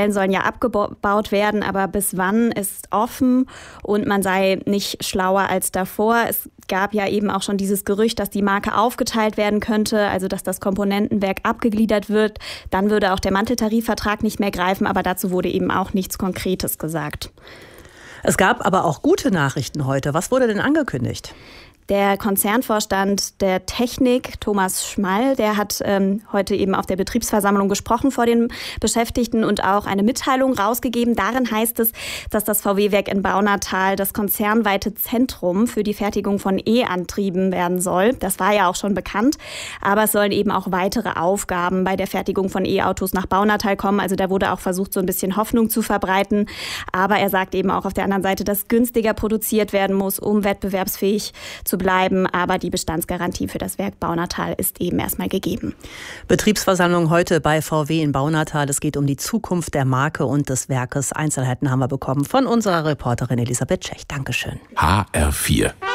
Stellen sollen ja abgebaut werden, aber bis wann ist offen und man sei nicht schlauer als davor. Es gab ja eben auch schon dieses Gerücht, dass die Marke aufgeteilt werden könnte, also dass das Komponentenwerk abgegliedert wird. Dann würde auch der Manteltarifvertrag nicht mehr greifen, aber dazu wurde eben auch nichts Konkretes gesagt. Es gab aber auch gute Nachrichten heute. Was wurde denn angekündigt? Der Konzernvorstand der Technik, Thomas Schmall, der hat heute eben auf der Betriebsversammlung gesprochen vor den Beschäftigten und auch eine Mitteilung rausgegeben. Darin heißt es, dass das VW-Werk in Baunatal das konzernweite Zentrum für die Fertigung von E-Antrieben werden soll. Das war ja auch schon bekannt, aber es sollen eben auch weitere Aufgaben bei der Fertigung von E-Autos nach Baunatal kommen. Also da wurde auch versucht, so ein bisschen Hoffnung zu verbreiten. Aber er sagt eben auch auf der anderen Seite, dass günstiger produziert werden muss, um wettbewerbsfähig zu bleiben, aber die Bestandsgarantie für das Werk Baunatal ist eben erstmal gegeben. Betriebsversammlung heute bei VW in Baunatal. Es geht um die Zukunft der Marke und des Werkes. Einzelheiten haben wir bekommen von unserer Reporterin Elisabeth Schech. Dankeschön. HR4